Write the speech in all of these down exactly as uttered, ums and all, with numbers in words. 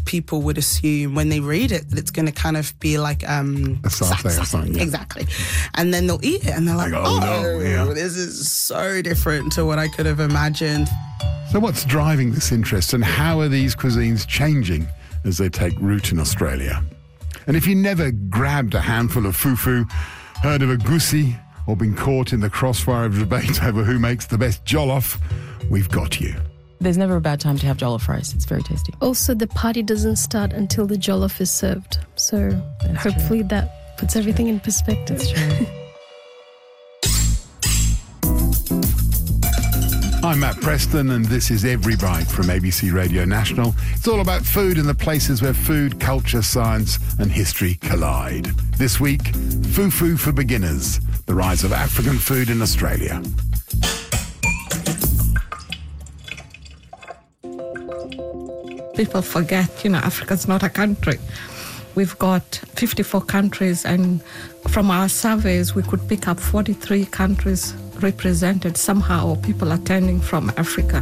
people would assume when they read it that it's going to kind of be like um, a satay or something. Yeah. Exactly. And then they'll eat it and they're like, like oh, oh no, yeah. this is so different to what I could have imagined. So what's driving this interest and how are these cuisines changing as they take root in Australia? And if you never grabbed a handful of fufu, heard of a goosey, or been caught in the crossfire of debate over who makes the best jollof, we've got you. There's never a bad time to have jollof rice. It's very tasty. Also, the party doesn't start until the jollof is served. So That's hopefully true. That puts everything in perspective. That's true. I'm Matt Preston and this is Every Bite from A B C Radio National. It's all about food and the places where food, culture, science and history collide. This week, Fufu for Beginners, the rise of African food in Australia. People forget, you know, Africa's not a country. We've got fifty-four countries, and from our surveys, we could pick up forty-three countries represented somehow, or people attending from Africa.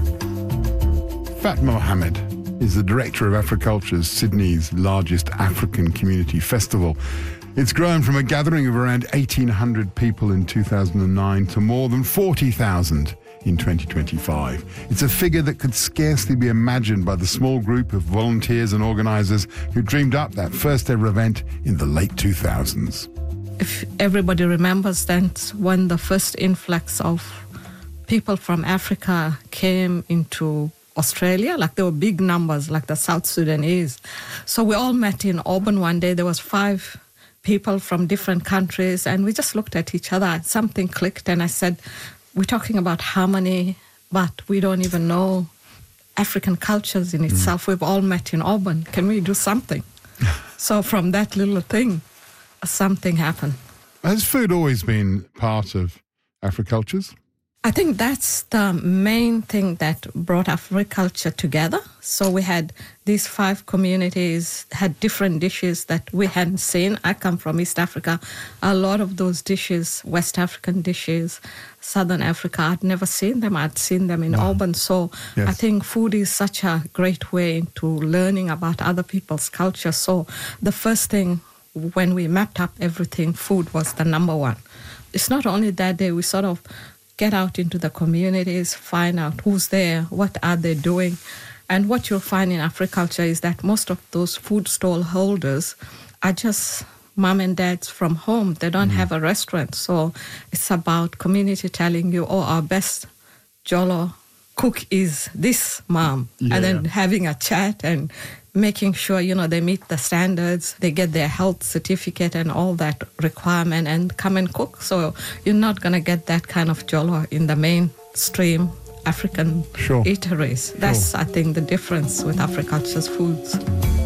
Fatma Mohammed is the director of Africulture's Sydney's largest African community festival. It's grown from a gathering of around eighteen hundred people in two thousand nine to more than forty thousand in twenty twenty-five. It's a figure that could scarcely be imagined by the small group of volunteers and organisers who dreamed up that first ever event in the late two thousands. If everybody remembers, that's when the first influx of people from Africa came into Australia. Like there were big numbers, like the South Sudanese. So we all met in Auburn one day. There was five people from different countries, and we just looked at each other. Something clicked, and I said, we're talking about harmony, but we don't even know African cultures in itself. Mm. We've all met in Auburn. Can we do something? So from that little thing, something happened. Has food always been part of Africultures? I think that's the main thing that brought Africulture together. So we had these five communities, had different dishes that we hadn't seen. I come from East Africa. A lot of those dishes, West African dishes, Southern Africa, I'd never seen them. I'd seen them in wow. Auburn. So yes. I think food is such a great way into learning about other people's culture. So the first thing when we mapped up everything, food was the number one. It's not only that day, we sort of get out into the communities, find out who's there, what are they doing. And what you'll find in Africulture is that most of those food stall holders are just mom and dads from home. They don't mm. have a restaurant. So it's about community telling you, oh, our best jollof cook is this mom. Yeah. And then having a chat and making sure, you know, they meet the standards, they get their health certificate and all that requirement and come and cook. So you're not going to get that kind of jollof in the mainstream African sure. eateries. That's, sure. I think, the difference with Africulture's foods.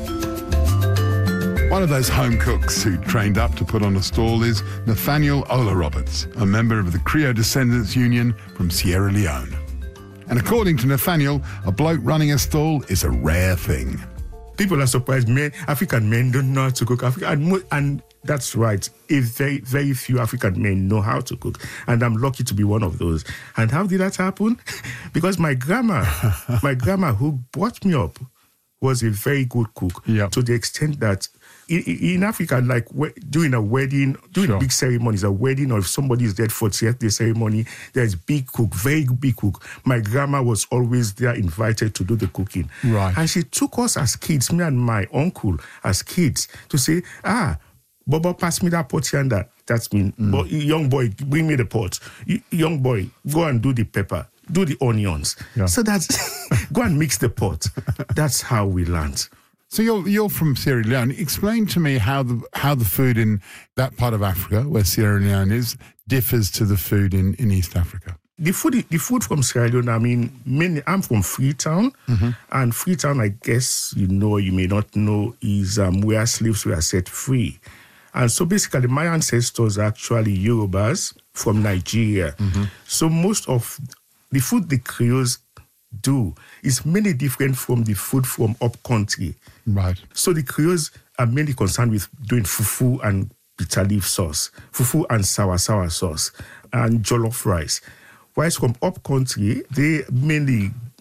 One of those home cooks who trained up to put on a stall is Nathaniel Ola Roberts, a member of the Creole Descendants Union from Sierra Leone. And according to Nathaniel, a bloke running a stall is a rare thing. People are surprised. Men, African men don't know how to cook. Africa, and, and that's right. A very, very few African men know how to cook. And I'm lucky to be one of those. And how did that happen? Because my grandma, my grandma who brought me up was a very good cook. Yep. To the extent that in, in Africa, like doing a wedding, doing sure. big ceremonies, a wedding, or if somebody is dead for fortieth day ceremony, there's big cook, very big cook. My grandma was always there, invited to do the cooking. Right. And she took us as kids, me and my uncle as kids, to say, ah, Bobo, pass me that pot yonder. That's me. Mm. But young boy, bring me the pot. Young boy, go and do the pepper. Do the onions. Yeah. So that's, go and mix the pot. That's how we learned. So you're you're from Sierra Leone. Explain to me how the how the food in that part of Africa, where Sierra Leone is, differs to the food in, in East Africa. The food the food from Sierra Leone, I mean, mainly I'm from Freetown. Mm-hmm. And Freetown, I guess you know, you may not know, is um, where slaves were set free. And so basically my ancestors are actually Yorubas from Nigeria. Mm-hmm. So most of the food the Creoles do is mainly different from the food from up country. Right. So the Creoles are mainly concerned with doing fufu and bitter leaf sauce, fufu and sour sour sauce, and jollof rice. Whilst from up country, they mainly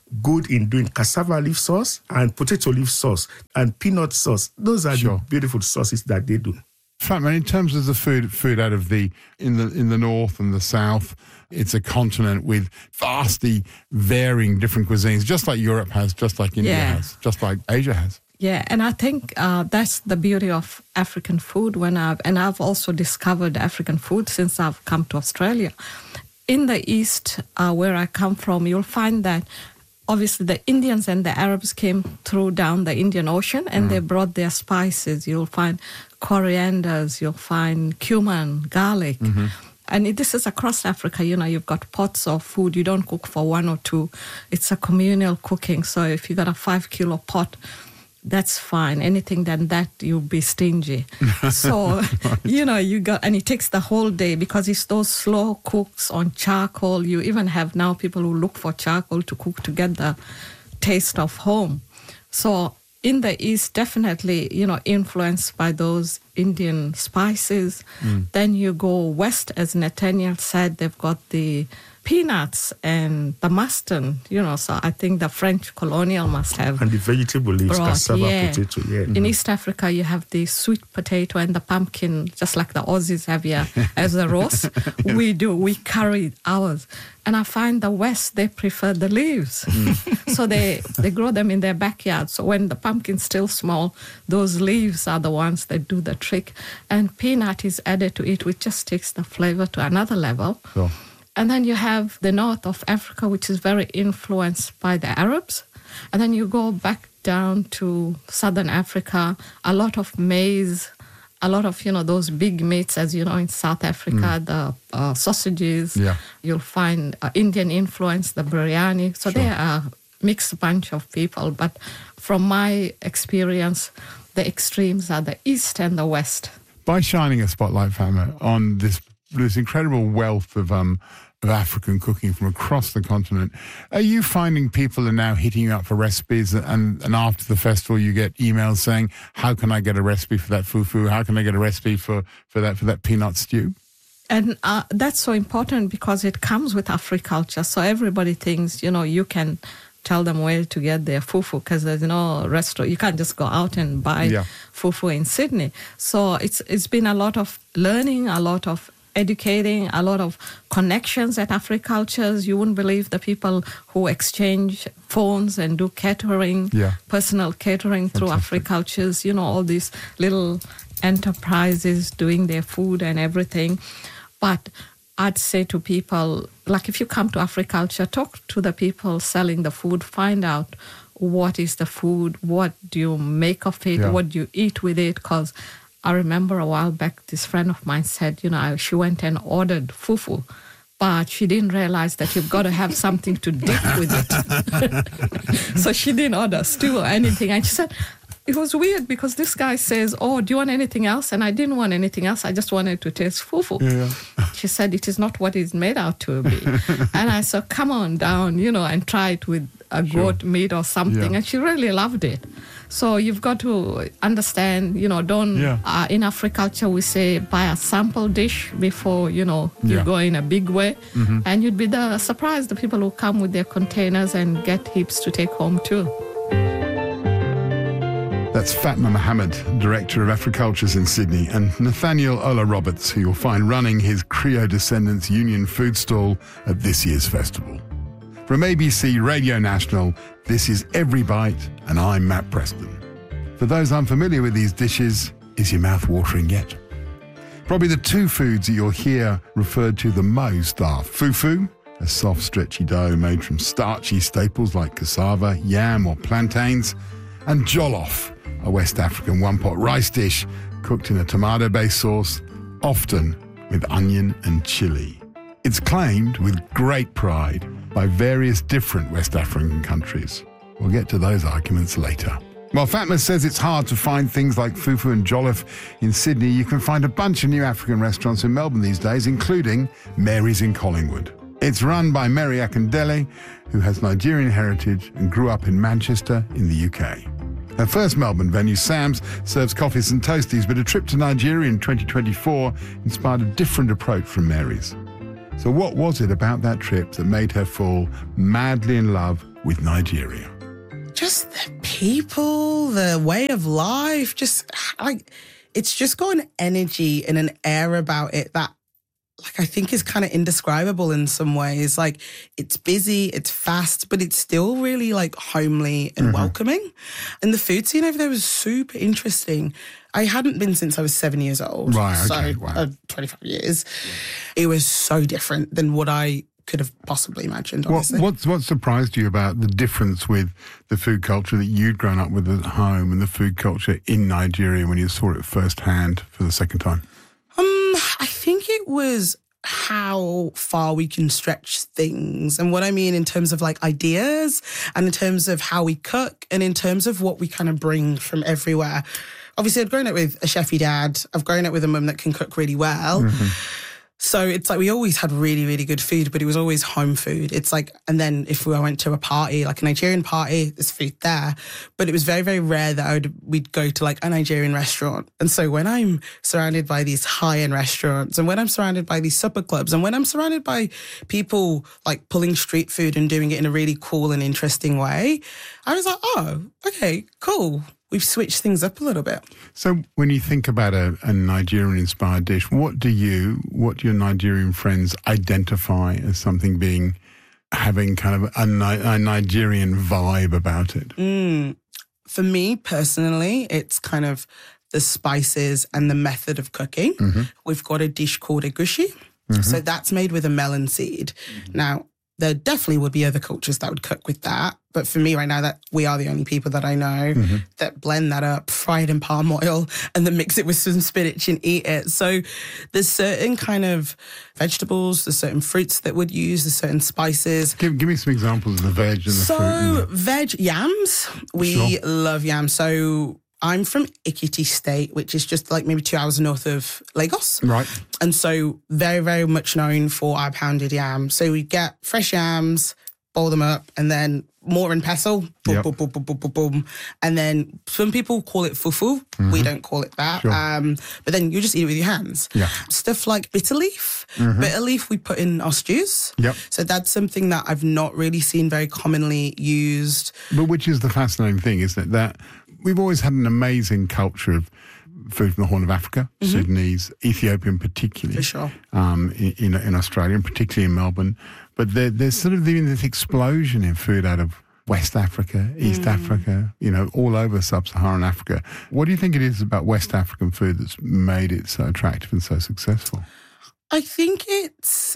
good in doing cassava leaf sauce and potato leaf sauce and peanut sauce. Those are Sure. the beautiful sauces that they do. Fatma, in terms of the food food out of the in the in the north and the south, it's a continent with vastly varying different cuisines, just like Europe has, just like India Yeah. has, just like Asia has. Yeah, and I think uh, that's the beauty of African food. When I've and I've also discovered African food since I've come to Australia. In the East, uh, where I come from, you'll find that obviously the Indians and the Arabs came through down the Indian Ocean, and they brought their spices. You'll find corianders, you'll find cumin, garlic. And it, this is across Africa. You know, you've got pots of food. You don't cook for one or two. It's a communal cooking. So if you got a five kilo pot, that's fine. Anything than that, you'll be stingy. So, you know, you got, and it takes the whole day because it's those slow cooks on charcoal. You even have now people who look for charcoal to cook to get the taste of home. So in the East, definitely, you know, influenced by those Indian spices. Mm. Then you go west, as Nathaniel said, they've got the peanuts and the mustard, you know, so I think the French colonial must have. And the vegetable leaves, brought, cassava, yeah. potato, yeah. In East Africa, you have the sweet potato and the pumpkin, just like the Aussies have here as a roast. Yes. We do, we carry ours. And I find the West, they prefer the leaves. Mm. So they, they grow them in their backyard. So when the pumpkin's still small, those leaves are the ones that do the trick. And peanut is added to it, which just takes the flavor to another level. Sure. And then you have the north of Africa, which is very influenced by the Arabs. And then you go back down to southern Africa, a lot of maize, a lot of, you know, those big meats, as you know, in South Africa, mm. the uh, sausages. Yeah. You'll find uh, Indian influence, the biryani. So Sure. they are a mixed bunch of people. But from my experience, the extremes are the East and the West. By shining a spotlight, Fatma, on this this incredible wealth of um of African cooking from across the continent, are you finding people are now hitting you up for recipes, and, and after the festival you get emails saying, how can I get a recipe for that fufu? How can I get a recipe for, for that for that peanut stew? And uh, that's so important because it comes with Africulture. So everybody thinks, you know, you can tell them where to get their fufu because there's no restaurant. You can't just go out and buy Yeah. fufu in Sydney. So it's it's been a lot of learning, a lot of educating, a lot of connections at Africultures. You wouldn't believe the people who exchange phones and do catering, Yeah. personal catering through Fantastic. Africultures, you know, all these little enterprises doing their food and everything. But I'd say to people, like if you come to Africulture, talk to the people selling the food, find out what is the food, what do you make of it, Yeah. what do you eat with it, because I remember a while back, this friend of mine said, you know, she went and ordered fufu, but she didn't realize that you've got to have something to dip with it. So she didn't order stew or anything. And she said, it was weird because this guy says, oh, do you want anything else? And I didn't want anything else. I just wanted to taste fufu. Yeah. She said, it is not what it's made out to be. And I said, come on down, you know, and try it with a Sure. goat meat or something. Yeah. And she really loved it. So you've got to understand, you know, don't, Yeah. uh, in Africulture, we say buy a sample dish before, you know, you Yeah. go in a big way. Mm-hmm. And you'd be the surprised, the people who come with their containers and get heaps to take home too. That's Fatma Mohammed, Director of Africultures in Sydney, and Nathaniel Ola Roberts, who you'll find running his Creole Descendants Union food stall at this year's festival. From A B C Radio National, this is Every Bite, and I'm Matt Preston. For those unfamiliar with these dishes, is your mouth watering yet? Probably the two foods that you'll hear referred to the most are fufu, a soft, stretchy dough made from starchy staples like cassava, yam or plantains, and jollof, a West African one-pot rice dish cooked in a tomato-based sauce, often with onion and chili. It's claimed with great pride by various different West African countries. We'll get to those arguments later. While Fatma says it's hard to find things like fufu and jollof in Sydney, you can find a bunch of new African restaurants in Melbourne these days, including Mary's in Collingwood. It's run by Mary Akindele, who has Nigerian heritage and grew up in Manchester in the U K. Her first Melbourne venue, Sam's, serves coffees and toasties, but a trip to Nigeria in twenty twenty-four inspired a different approach from Mary's. So what was it about that trip that made her fall madly in love with with Nigeria. Just the people, the way of life, just like it's just got an energy and an air about it that like I think is kind of indescribable in some ways. Like it's busy, it's fast, but it's still really like homely and mm-hmm. welcoming. And the food scene over there was super interesting. I hadn't been since I was seven years old. Right, okay, so wow. uh, twenty-five years. Yeah. It was so different than what I could have possibly imagined, honestly. What, what's, what surprised you about the difference with the food culture that you'd grown up with at home and the food culture in Nigeria when you saw it firsthand for the second time? Um, I think it was how far we can stretch things. And what I mean in terms of like ideas and in terms of how we cook and in terms of what we kind of bring from everywhere. Obviously, I've grown up with a chefy dad. I've grown up with a mum that can cook really well. Mm-hmm. So it's like we always had really, really good food, but it was always home food. It's like, and then if we went to a party, like a Nigerian party, there's food there. But it was very, very rare that I would, we'd go to like a Nigerian restaurant. And so when I'm surrounded by these high-end restaurants and when I'm surrounded by these supper clubs and when I'm surrounded by people like pulling street food and doing it in a really cool and interesting way, I was like, oh, okay, cool. We've switched things up a little bit. So when you think about a, a Nigerian-inspired dish, what do you, what do your Nigerian friends identify as something being, having kind of a, a Nigerian vibe about it? Mm. For me personally, it's kind of the spices and the method of cooking. Mm-hmm. We've got a dish called egusi. Mm-hmm. So that's made with a melon seed. Mm-hmm. Now, there definitely would be other cultures that would cook with that. But for me right now, that we are the only people that I know mm-hmm. that blend that up, fry it in palm oil, and then mix it with some spinach and eat it. So there's certain kind of vegetables, there's certain fruits that would use, there's certain spices. Give, give me some examples of the veg and the so, fruit. So veg yams, we sure. love yams. So I'm from Ekiti State, which is just like maybe two hours north of Lagos. Right. And so very, very much known for our pounded yam. So we get fresh yams, boil them up, and then mortar and pestle, boom, yep. boom, boom, boom, boom, boom, boom. And then some people call it fufu. Mm-hmm. We don't call it that. Sure. Um, but then you just eat it with your hands. Yeah. Stuff like bitter leaf. Mm-hmm. Bitter leaf we put in our stews. Yep. So that's something that I've not really seen very commonly used. But which is the fascinating thing, isn't it? That we've always had an amazing culture of food from the Horn of Africa, mm-hmm. Sudanese, Ethiopian particularly. For sure. Um, in, in Australia, and particularly in Melbourne. But there, there's sort of been this explosion in food out of West Africa, East mm. Africa, you know, all over sub-Saharan Africa. What do you think it is about West African food that's made it so attractive and so successful? I think it's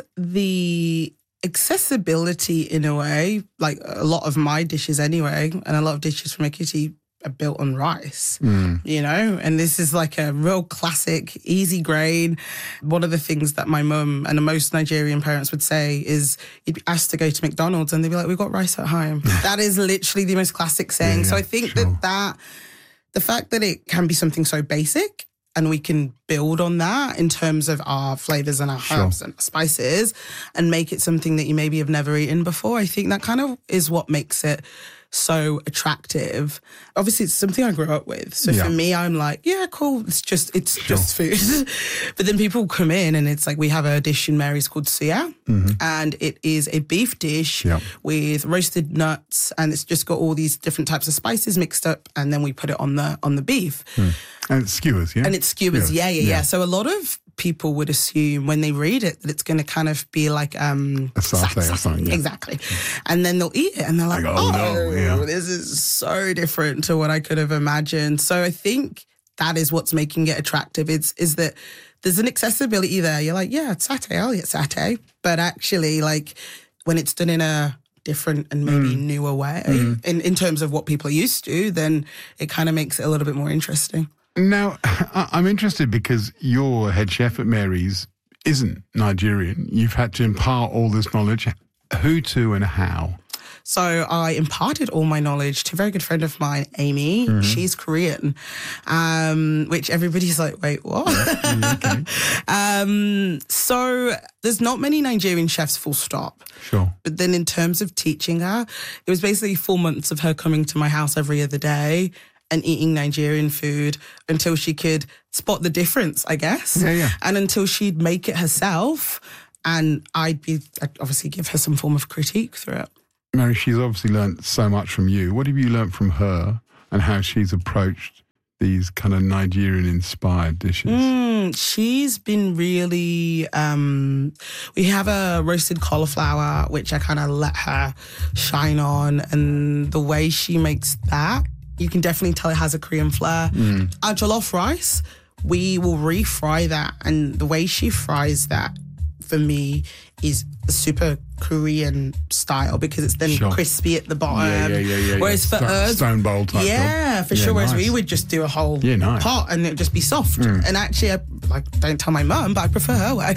the accessibility in a way, like a lot of my dishes anyway, and a lot of dishes from Ekiti are built on rice, mm. you know, and this is like a real classic, easy grain. One of the things that my mum and most Nigerian parents would say is you'd be asked to go to McDonald's and they'd be like, we've got rice at home. That is literally the most classic saying. Yeah, yeah, so I think sure. that that, the fact that it can be something so basic and we can build on that in terms of our flavours and our herbs sure. and spices and make it something that you maybe have never eaten before, I think that kind of is what makes it so attractive. Obviously, it's something I grew up with. So yeah. for me, I'm like, yeah, cool. It's just it's sure. just food. But then people come in and it's like we have a dish in Mary's called suya, mm-hmm. and it is a beef dish yeah. with roasted nuts, and it's just got all these different types of spices mixed up, and then we put it on the on the beef. Mm. And it's skewers, yeah? And it's skewers, yeah, yeah, yeah, yeah. So a lot of people would assume when they read it that it's going to kind of be like um a satay or something. Yeah. Exactly. And then they'll eat it and they're like, like oh, oh no, yeah. this is so different to what I could have imagined. So I think that is what's making it attractive. It's is that there's an accessibility there. You're like, yeah, it's satay, I'll eat satay. But actually, like when it's done in a different and maybe mm. newer way mm. in, in terms of what people are used to, then it kind of makes it a little bit more interesting. Now, I'm interested because your head chef at Mary's isn't Nigerian. You've had to impart all this knowledge. Who to and how? So I imparted all my knowledge to a very good friend of mine, Amy. Mm-hmm. She's Korean, um, which everybody's like, wait, what? Yeah, okay. um, so there's not many Nigerian chefs, full stop. Sure. But then in terms of teaching her, it was basically four months of her coming to my house every other day and eating Nigerian food until she could spot the difference, I guess. Yeah, yeah. And until she'd make it herself. And I'd be, I'd obviously give her some form of critique through it. Mary, she's obviously learnt so much from you. What have you learnt from her and how she's approached these kind of Nigerian-inspired dishes? Mm, she's been really... Um, we have a roasted cauliflower, which I kind of let her shine on. And the way she makes that, you can definitely tell it has a Korean flair. Mm. Our jollof rice, we will refry that. And the way she fries that, for me, is super Korean style because it's then sure. crispy at the bottom. Yeah, yeah, yeah, yeah, whereas yeah. for Stone, us, stone bowl type. yeah, job. for yeah, sure. Whereas nice. we would just do a whole yeah, nice. pot and it'd just be soft. Mm. And actually, I like don't tell my mum, but I prefer her way.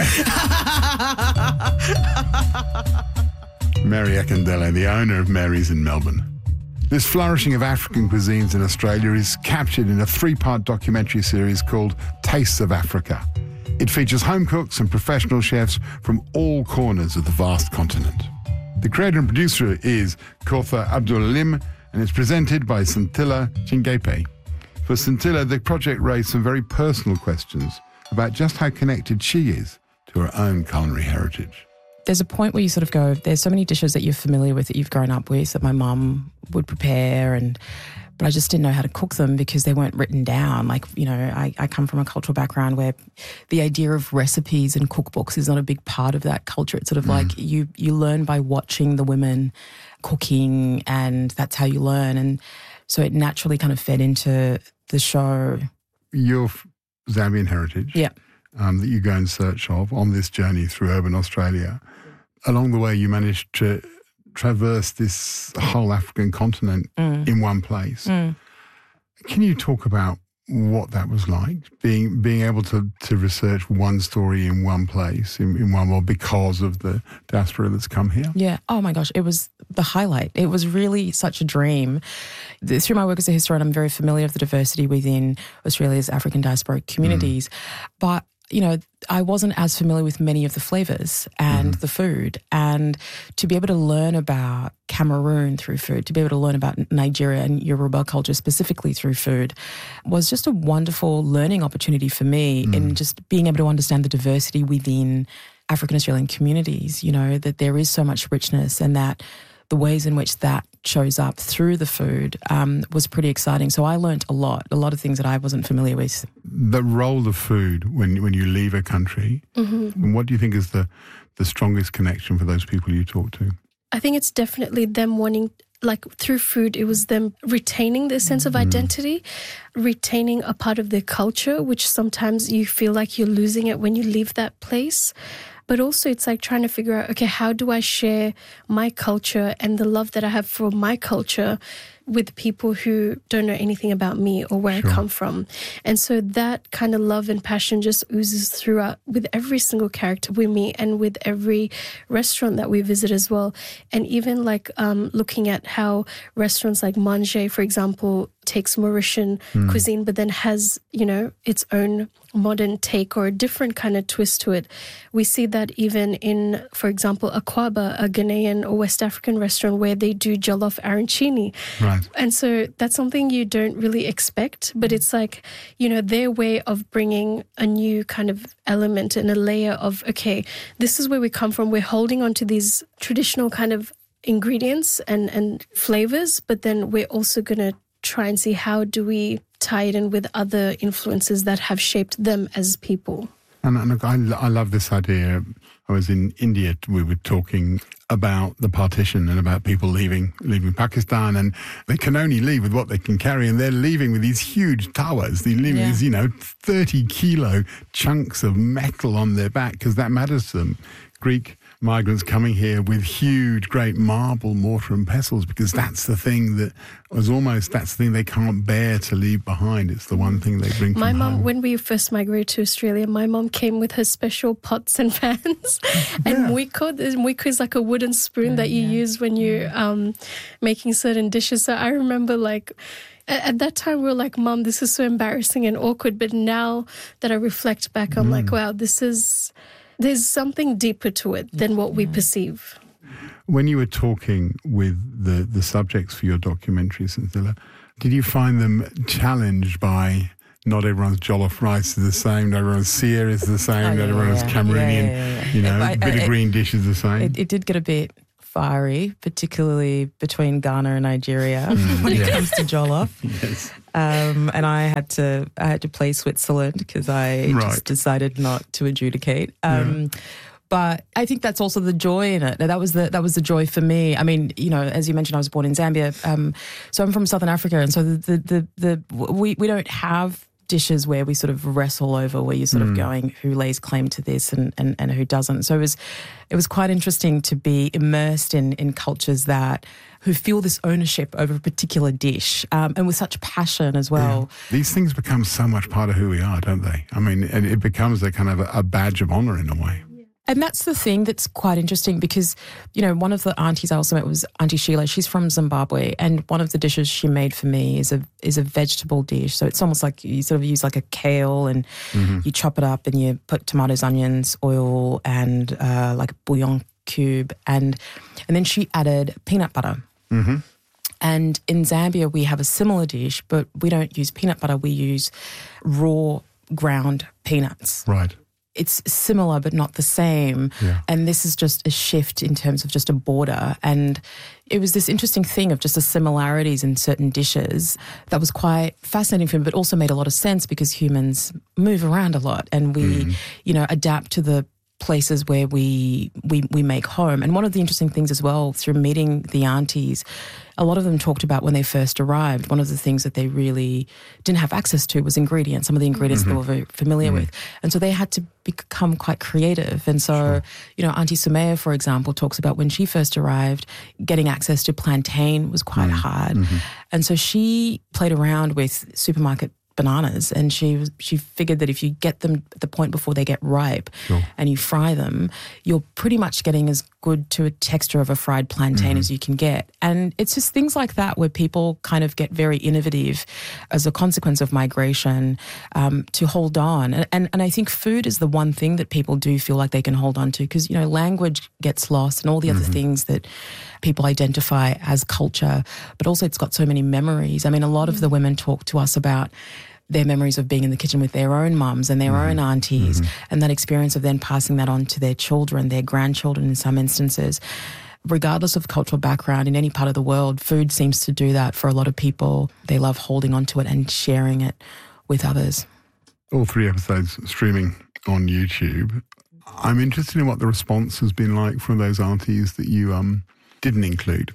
Mary Akindele, the owner of Mary's in Melbourne. This flourishing of African cuisines in Australia is captured in a three-part documentary series called Tastes of Africa. It features home cooks and professional chefs from all corners of the vast continent. The creator and producer is Kotha Abdul-Alim, and it's presented by Scintilla Chingepe. For Scintilla, the project raised some very personal questions about just how connected she is to her own culinary heritage. There's a point where you sort of go, there's so many dishes that you're familiar with, that you've grown up with, that my mum would prepare, and but I just didn't know how to cook them because they weren't written down. Like, you know, I, I come from a cultural background where the idea of recipes and cookbooks is not a big part of that culture. It's sort of mm. like you you learn by watching the women cooking, and that's how you learn. And so it naturally kind of fed into the show. Your Zambian heritage yeah. um, that you go in search of on this journey through urban Australia. Along the way, you managed to traverse this whole African continent mm. in one place. Mm. Can you talk about what that was like, being being able to, to research one story in one place, in, in one world, because of the diaspora that's come here? Yeah. Oh my gosh, it was the highlight. It was really such a dream. Through my work as a historian, I'm very familiar with the diversity within Australia's African diaspora communities. Mm. But you know, I wasn't as familiar with many of the flavours and mm-hmm. the food. And to be able to learn about Cameroon through food, to be able to learn about Nigeria and Yoruba culture specifically through food was just a wonderful learning opportunity for me mm. in just being able to understand the diversity within African Australian communities, you know, that there is so much richness, and that the ways in which that shows up through the food um, was pretty exciting. So I learnt a lot, a lot of things that I wasn't familiar with. The role of food when when you leave a country, mm-hmm. and what do you think is the, the strongest connection for those people you talk to? I think it's definitely them wanting, like through food, it was them retaining their sense of identity, mm. retaining a part of their culture, which sometimes you feel like you're losing it when you leave that place. But also it's like trying to figure out, okay, how do I share my culture and the love that I have for my culture with people who don't know anything about me or where sure. I come from? And so that kind of love and passion just oozes throughout with every single character we meet and with every restaurant that we visit as well. And even like um, looking at how restaurants like Manger, for example, takes Mauritian mm. cuisine, but then has, you know, its own modern take or a different kind of twist to it. We see that even in, for example, Akwaba, a Ghanaian or West African restaurant where they do jollof arancini. Right. And so that's something you don't really expect, but it's like, you know, their way of bringing a new kind of element and a layer of, okay, this is where we come from. We're holding on to these traditional kind of ingredients and, and flavors, but then we're also going to try and see how do we tie it in with other influences that have shaped them as people. And, and I, I love this idea. I was in India, we were talking about the partition and about people leaving leaving Pakistan, and they can only leave with what they can carry, and they're leaving with these huge tawas. They're leaving yeah. these, you know, thirty kilo chunks of metal on their back because that matters to them. Greek migrants coming here with huge, great marble mortar and pestles because that's the thing that was almost, that's the thing they can't bear to leave behind. It's the one thing they bring from My mum, home. when we first migrated to Australia, my mum came with her special pots and pans. And yeah. mwiko, mwiko is like a wooden spoon yeah, that you yeah. use when you're um, making certain dishes. So I remember like, at that time, we were like, Mum, this is so embarrassing and awkward. But now that I reflect back, I'm mm. like, wow, this is... There's something deeper to it than what we perceive. When you were talking with the, the subjects for your documentary, Scintilla, did you find them challenged by not everyone's jollof rice is the same, not everyone's sear is the same, oh, not yeah, everyone's yeah. Cameroonian, yeah, yeah, yeah. you know, I, I, bit I, of green dish is the same? It, it did get a bit fiery, particularly between Ghana and Nigeria when it Yeah. comes to jollof. Yes. Um, and I had to I had to play Switzerland because I Right. just decided not to adjudicate. Um, But I think that's also the joy in it. That was the that was the joy for me. I mean, you know, as you mentioned, I was born in Zambia, um, so I'm from Southern Africa, and so the the the, the we we don't have dishes where we sort of wrestle over where you're sort of going who lays claim to this and, and, and who doesn't. So it was it was quite interesting to be immersed in in cultures that who feel this ownership over a particular dish um, and with such passion as well. Yeah. These things become so much part of who we are, don't they? I mean, and it becomes a kind of a, a badge of honour in a way. And that's the thing that's quite interesting because, you know, one of the aunties I also met was Auntie Sheila. She's from Zimbabwe, and one of the dishes she made for me is a is a vegetable dish. So it's almost like you sort of use like a kale and Mm-hmm. you chop it up and you put tomatoes, onions, oil, and uh, like a bouillon cube, and and then she added peanut butter. Mm-hmm. And in Zambia we have a similar dish, but we don't use peanut butter. We use raw ground peanuts. Right. It's similar but not the same. Yeah. And this is just a shift in terms of just a border. And it was this interesting thing of just the similarities in certain dishes that was quite fascinating for me, but also made a lot of sense because humans move around a lot and we, you know, adapt to the places where we, we we make home. And one of the interesting things as well, through meeting the aunties, a lot of them talked about when they first arrived, one of the things that they really didn't have access to was ingredients, some of the ingredients they were very familiar with. And so they had to become quite creative. And so, you know, Auntie Sumaya, for example, talks about when she first arrived, getting access to plantain was quite hard. And so she played around with supermarket bananas, and she was, she figured that if you get them at the point before they get ripe and you fry them, you're pretty much getting as good to a texture of a fried plantain as you can get. And it's just things like that where people kind of get very innovative as a consequence of migration um, to hold on. And, and and I think food is the one thing that people do feel like they can hold on to because, you know, language gets lost and all the other things that people identify as culture, but also it's got so many memories. I mean, a lot of the women talk to us about their memories of being in the kitchen with their own mums and their mm-hmm. own aunties mm-hmm. and that experience of then passing that on to their children, their grandchildren in some instances. Regardless of cultural background in any part of the world, food seems to do that for a lot of people. They love holding on to it and sharing it with others. All three episodes streaming on YouTube. I'm interested in what the response has been like from those aunties that you um didn't include.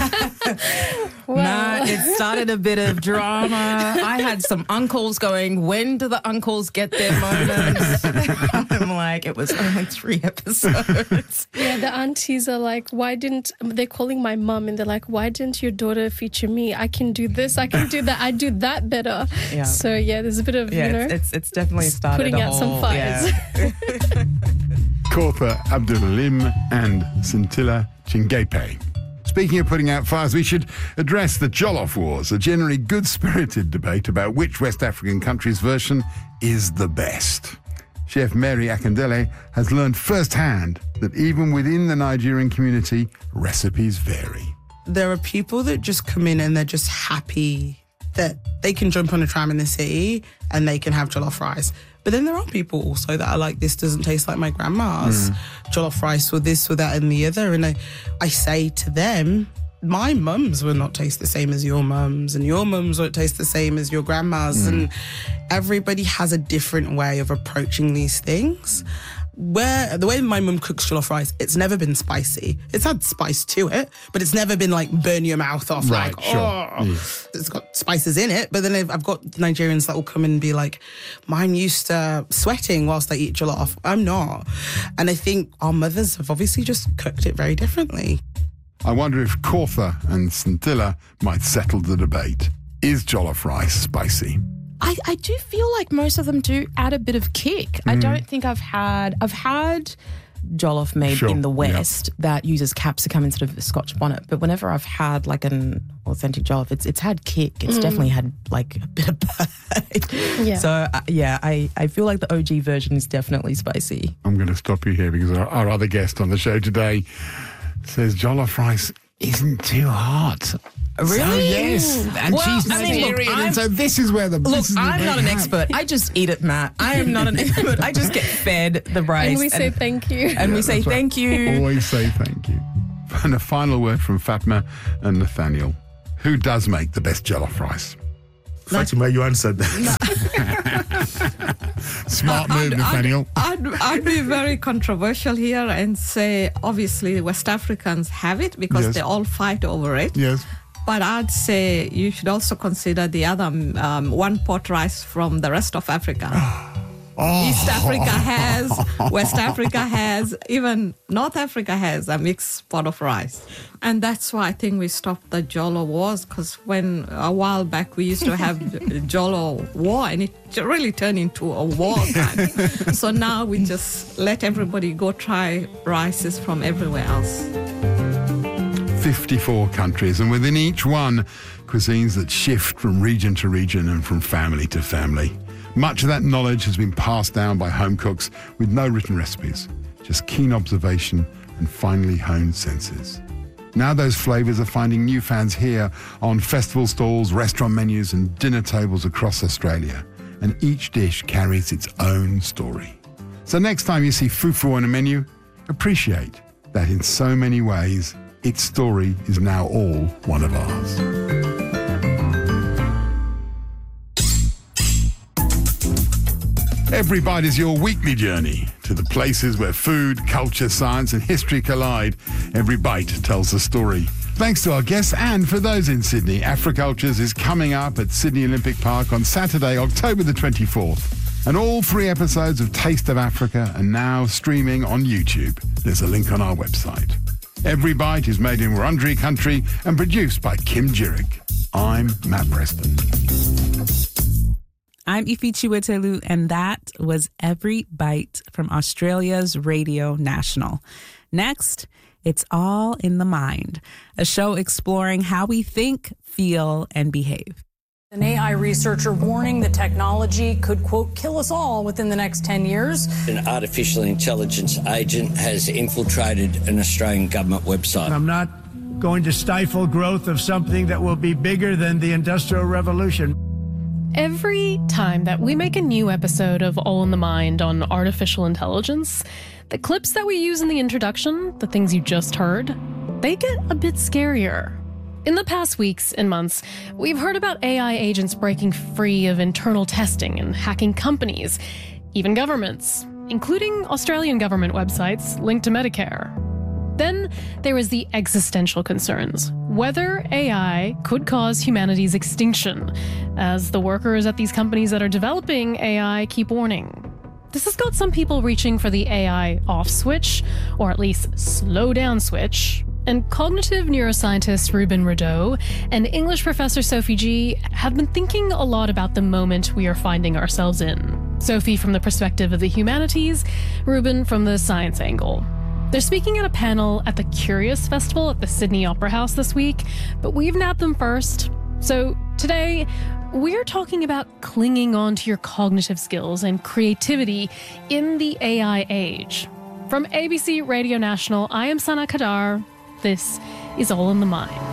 Well. Nah, it started a bit of drama. I had some uncles going, when do the uncles get their moments? I'm like, it was only three episodes. Yeah, the aunties are like, why didn't, they're calling my mum and they're like, why didn't your daughter feature me? I can do this, I can do that, I do that better. Yeah. So yeah, there's a bit of, yeah, you know. It's, it's, it's definitely started putting a out whole, some fires. Yeah. Kautha Abdulalim and Scintilla Chingepe. Speaking of putting out fires, we should address the Jollof Wars, a generally good-spirited debate about which West African country's version is the best. Chef Mary Akindele has learned firsthand that even within the Nigerian community, recipes vary. There are people that just come in and they're just happy that they can jump on a tram in the city and they can have jollof rice. But then there are people also that are like, this doesn't taste like my grandma's mm. jollof rice or this or that and the other. And I, I say to them, my mums will not taste the same as your mums and your mums won't taste the same as your grandma's. Mm. And everybody has a different way of approaching these things. Where the way my mum cooks jollof rice, it's never been spicy. It's had spice to it, but it's never been like burn your mouth off. Right, like, sure. oh, yeah. It's got spices in it. But then I've got Nigerians that will come and be like, mine used to sweating whilst I eat jollof. I'm not. And I think our mothers have obviously just cooked it very differently. I wonder if Kautha and Scintilla might settle the debate. Is jollof rice spicy? I, I do feel like most of them do add a bit of kick. Mm. I don't think I've had... I've had jollof made sure. in the West yeah. that uses capsicum instead of a Scotch bonnet. But whenever I've had like an authentic jollof, it's it's had kick. It's mm. definitely had like a bit of bite. Yeah. So, uh, yeah, I, I feel like the O G version is definitely spicy. I'm going to stop you here because our, our other guest on the show today says jollof rice isn't too hot. Really? So, yes. And well, she's I mean, Nigerian, look, and so this is where the... Look, this is I'm not an hat. expert. I just eat it, Matt. I am not an expert. I just get fed the rice. And we say and, thank you. And yeah, we say right. thank you. Always say thank you. And a final word from Fatma and Nathaniel. Who does make the best jollof rice? Fatima, you answered that. Smart move, I'd, Nathaniel. I'd, I'd, I'd be very controversial here and say, obviously, West Africans have it because Yes. they all fight over it. Yes. But I'd say you should also consider the other um, one pot rice from the rest of Africa. Oh. East Africa has, West Africa has, even North Africa has a mixed pot of rice. And that's why I think we stopped the Jollo wars, because when a while back we used to have Jollo war and it really turned into a war. Kind. So now we just let everybody go try rices from everywhere else. fifty-four countries, and within each one, cuisines that shift from region to region and from family to family. Much of that knowledge has been passed down by home cooks with no written recipes, just keen observation and finely honed senses. Now those flavours are finding new fans here on festival stalls, restaurant menus and dinner tables across Australia, and each dish carries its own story. So next time you see fufu on a menu, appreciate that in so many ways, its story is now all one of ours. Every Bite is your weekly journey to the places where food, culture, science and history collide. Every Bite tells a story. Thanks to our guests, and for those in Sydney, Africultures is coming up at Sydney Olympic Park on Saturday, October the twenty-fourth. And all three episodes of Taste of Africa are now streaming on YouTube. There's a link on our website. Every Bite is made in Wurundjeri country and produced by Kim Jurek. I'm Matt Preston. I'm Ife Chiwetelu, and that was Every Bite from Australia's Radio National. Next, it's All in the Mind, a show exploring how we think, feel, and behave. An A I researcher warning the technology could, quote, kill us all within the next ten years. An artificial intelligence agent has infiltrated an Australian government website. I'm not going to stifle growth of something that will be bigger than the Industrial Revolution. Every time that we make a new episode of All in the Mind on artificial intelligence, the clips that we use in the introduction, the things you just heard, they get a bit scarier. In the past weeks and months, we've heard about A I agents breaking free of internal testing and hacking companies, even governments, including Australian government websites linked to Medicare. Then there was the existential concerns, whether A I could cause humanity's extinction, as the workers at these companies that are developing A I keep warning. This has got some people reaching for the A I off switch, or at least slow down switch. And cognitive neuroscientist Ruben Rideau and English professor Sophie G have been thinking a lot about the moment we are finding ourselves in. Sophie from the perspective of the humanities, Ruben from the science angle. They're speaking at a panel at the Curious Festival at the Sydney Opera House this week, but we've nabbed them first. So today, we're talking about clinging on to your cognitive skills and creativity in the A I age. From A B C Radio National, I am Sana Kadar. This is All in the Mind.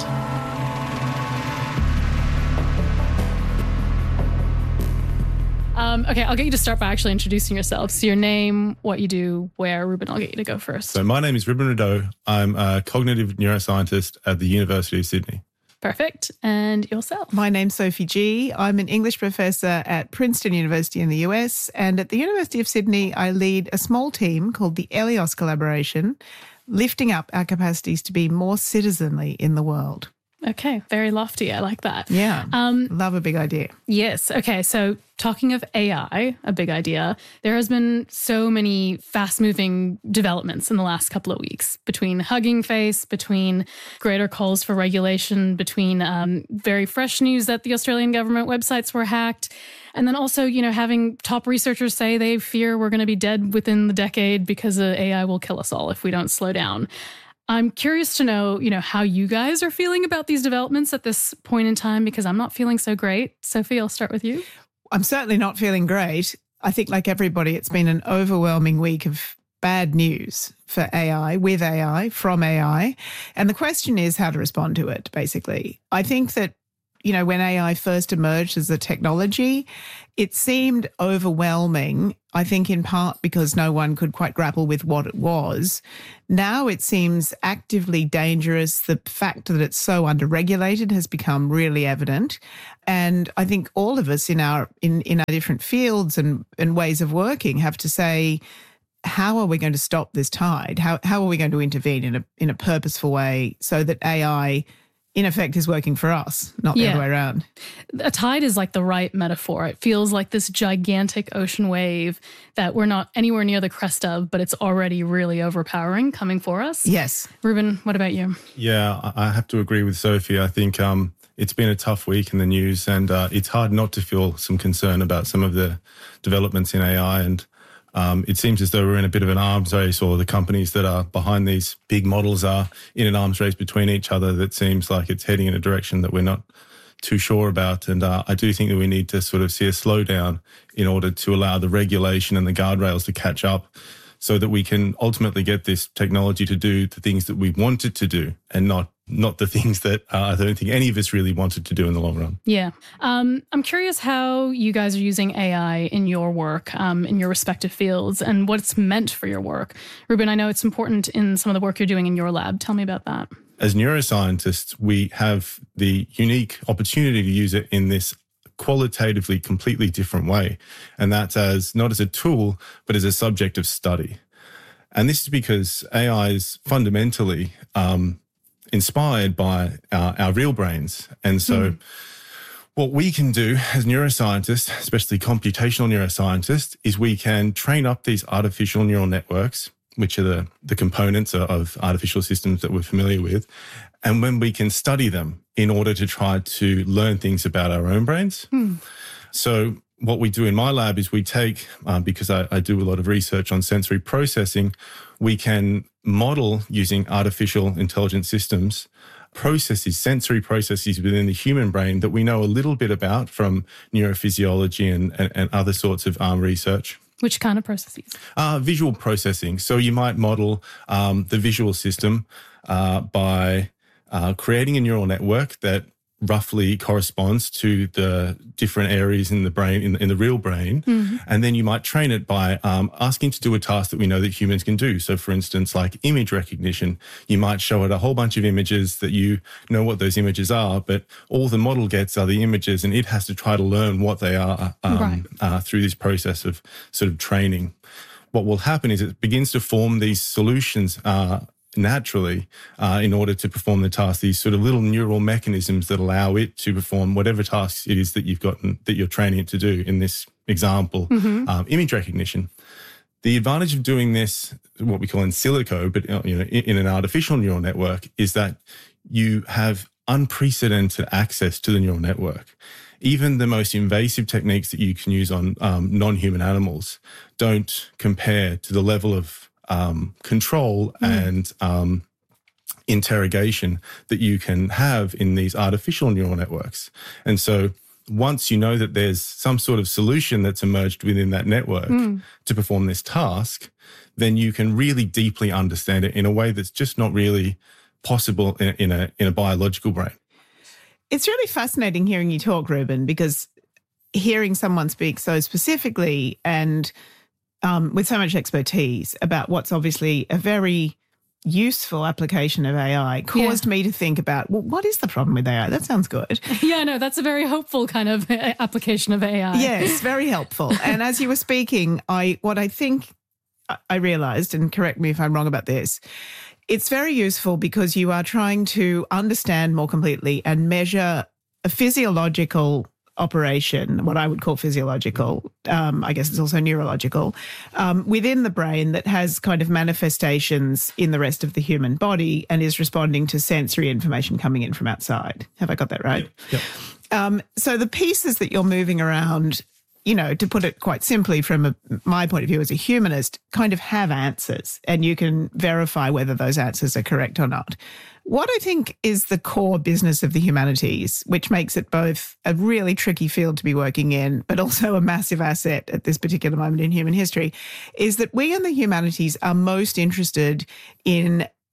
Um, okay, I'll get you to start by actually introducing yourself. So your name, what you do, where. Ruben, I'll get you to go first. So my name is Ruben Rideau. I'm a cognitive neuroscientist at the University of Sydney. Perfect. And yourself? My name's Sophie G. I'm an English professor at Princeton University in the U S, and at the University of Sydney, I lead a small team called the ELIOS Collaboration, lifting up our capacities to be more citizenly in the world. Okay, very lofty. I like that. Yeah, um, love a big idea. Yes. Okay, so talking of A I, a big idea, there has been so many fast-moving developments in the last couple of weeks between Hugging Face, between greater calls for regulation, between um, very fresh news that the Australian government websites were hacked, and then also, you know, having top researchers say they fear we're going to be dead within the decade because uh, A I will kill us all if we don't slow down. I'm curious to know, you know, how you guys are feeling about these developments at this point in time, because I'm not feeling so great. Sophie, I'll start with you. I'm certainly not feeling great. I think, like everybody, it's been an overwhelming week of bad news for A I, with A I, from A I. And the question is how to respond to it, basically. I think that, you know, when A I first emerged as a technology, it seemed overwhelming I think in part because no one could quite grapple with what it was. Now it seems actively dangerous. The fact that it's so underregulated has become really evident. And I think all of us in our in, in our different fields and, and ways of working have to say, how are we going to stop this tide? How how are we going to intervene in a in a purposeful way so that A I, in effect, is working for us, not the Yeah. other way around? A tide is like the right metaphor. It feels like this gigantic ocean wave that we're not anywhere near the crest of, but it's already really overpowering coming for us. Yes. Ruben, what about you? Yeah, I I have to agree with Sophie. I think um, it's been a tough week in the news, and uh, it's hard not to feel some concern about some of the developments in A I. And um, it seems as though we're in a bit of an arms race, or the companies that are behind these big models are in an arms race between each other that seems like it's heading in a direction that we're not too sure about. And uh, I do think that we need to sort of see a slowdown in order to allow the regulation and the guardrails to catch up, so that we can ultimately get this technology to do the things that we want it to do, and not not the things that uh, I don't think any of us really wanted to do in the long run. Yeah. Um, I'm curious how you guys are using A I in your work, um, in your respective fields, and what it's meant for your work. Ruben, I know it's important in some of the work you're doing in your lab. Tell me about that. As neuroscientists, we have the unique opportunity to use it in this qualitatively completely different way. And that's as not as a tool, but as a subject of study. And this is because A I is fundamentally um, inspired by our, our real brains. And so mm. what we can do as neuroscientists, especially computational neuroscientists, is we can train up these artificial neural networks, which are the, the components of artificial systems that we're familiar with. And when we can study them in order to try to learn things about our own brains. Mm. So what we do in my lab is we take, uh, because I, I do a lot of research on sensory processing, we can model using artificial intelligence systems processes, sensory processes within the human brain that we know a little bit about from neurophysiology and, and, and other sorts of um, research. Which kind of processes? Uh, visual processing. So you might model um, the visual system uh, by uh, creating a neural network that roughly corresponds to the different areas in the brain, in, in the real brain. Mm-hmm. And then you might train it by um, asking to do a task that we know that humans can do. So for instance, like image recognition, you might show it a whole bunch of images that you know what those images are, but all the model gets are the images, and it has to try to learn what they are um, right. uh, through this process of sort of training. What will happen is it begins to form these solutions uh, naturally uh, in order to perform the task, these sort of little neural mechanisms that allow it to perform whatever tasks it is that you've gotten, that you're training it to do. In this example, mm-hmm. um, image recognition. The advantage of doing this, what we call in silico, but you know, in, in an artificial neural network, is that you have unprecedented access to the neural network. Even the most invasive techniques that you can use on um, non-human animals don't compare to the level of Um, control mm. and um, interrogation that you can have in these artificial neural networks. And so once you know that there's some sort of solution that's emerged within that network mm. to perform this task, then you can really deeply understand it in a way that's just not really possible in, in a in a biological brain. It's really fascinating hearing you talk, Ruben, because hearing someone speak so specifically and Um, with so much expertise about what's obviously a very useful application of A I caused yeah. me to think about, well, what is the problem with A I? That sounds good. Yeah, no, that's a very hopeful kind of application of A I. Yes, very helpful. And as you were speaking, I what I think I realized, and correct me if I'm wrong about this, it's very useful because you are trying to understand more completely and measure a physiological operation, what I would call physiological, um, I guess it's also neurological, um, within the brain that has kind of manifestations in the rest of the human body and is responding to sensory information coming in from outside. Have I got that right? Yep. Yep. Um, so the pieces that you're moving around, you know, to put it quite simply from a, my point of view as a humanist, kind of have answers, and you can verify whether those answers are correct or not. What I think is the core business of the humanities, which makes it both a really tricky field to be working in, but also a massive asset at this particular moment in human history, is that we in the humanities are most interested in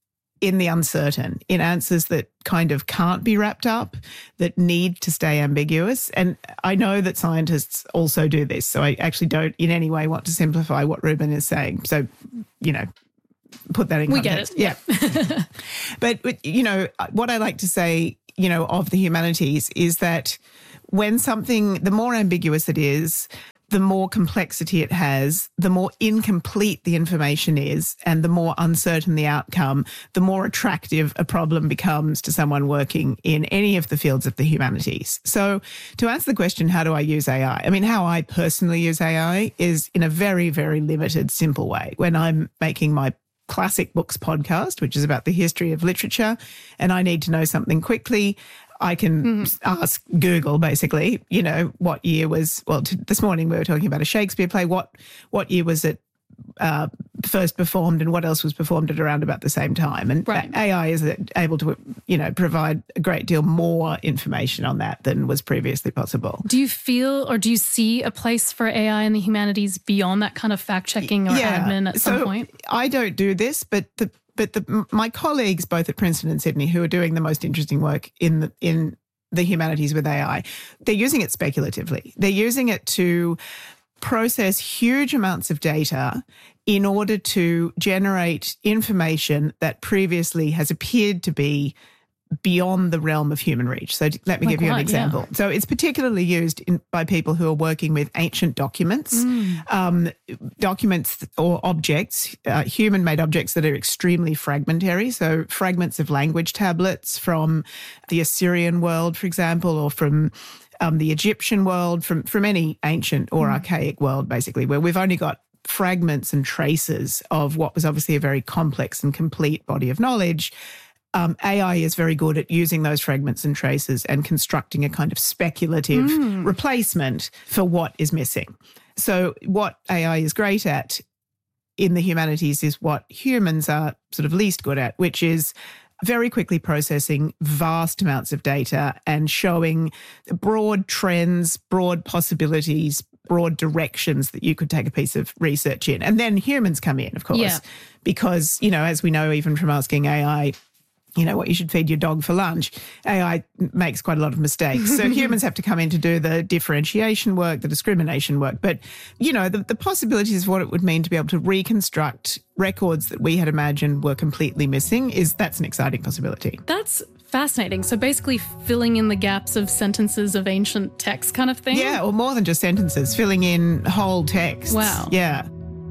in the uncertain, in answers that kind of can't be wrapped up, that need to stay ambiguous. And I know that scientists also do this, so I actually don't in any way want to simplify what Ruben is saying. So, you know, put that in we context. get it. Yeah. But, you know, what I like to say, you know, of the humanities is that when something, the more ambiguous it is, the more complexity it has, the more incomplete the information is, and the more uncertain the outcome, the more attractive a problem becomes to someone working in any of the fields of the humanities. So to answer the question, how do I use A I? I mean, how I personally use A I is in a very, very limited, simple way. When I'm making my Classic Books podcast, which is about the history of literature, and I need to know something quickly, I can mm. ask Google, basically, you know, what year was, well, t- this morning we were talking about a Shakespeare play. What what year was it uh, first performed, and what else was performed at around about the same time? And right. A I is able to, you know, provide a great deal more information on that than was previously possible. Do you feel, or do you see a place for A I in the humanities beyond that kind of fact-checking or yeah. admin at so some point? I don't do this, but the But the, my colleagues, both at Princeton and Sydney, who are doing the most interesting work in the, in the humanities with A I, they're using it speculatively. They're using it to process huge amounts of data in order to generate information that previously has appeared to be beyond the realm of human reach. So let me like give you what? an example. Yeah. So it's particularly used in, by people who are working with ancient documents, mm. um, documents or objects, uh, human-made objects that are extremely fragmentary. So fragments of language tablets from the Assyrian world, for example, or from um, the Egyptian world, from, from any ancient or mm. archaic world, basically, where we've only got fragments and traces of what was obviously a very complex and complete body of knowledge. Um, A I is very good at using those fragments and traces and constructing a kind of speculative mm. replacement for what is missing. So what A I is great at in the humanities is what humans are sort of least good at, which is very quickly processing vast amounts of data and showing broad trends, broad possibilities, broad directions that you could take a piece of research in. And then humans come in, of course, yeah. because, you know, as we know, even from asking A I, you know, what you should feed your dog for lunch, A I makes quite a lot of mistakes. So humans have to come in to do the differentiation work, the discrimination work. But, you know, the, the possibilities of what it would mean to be able to reconstruct records that we had imagined were completely missing is that's an exciting possibility. That's fascinating. So basically filling in the gaps of sentences of ancient text kind of thing? Yeah, or more than just sentences, filling in whole texts. Wow. Yeah.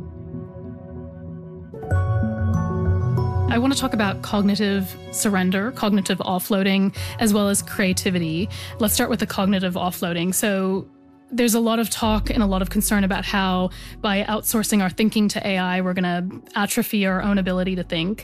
I want to talk about cognitive surrender, cognitive offloading, as well as creativity. Let's start with the cognitive offloading. So there's a lot of talk and a lot of concern about how by outsourcing our thinking to A I, we're going to atrophy our own ability to think.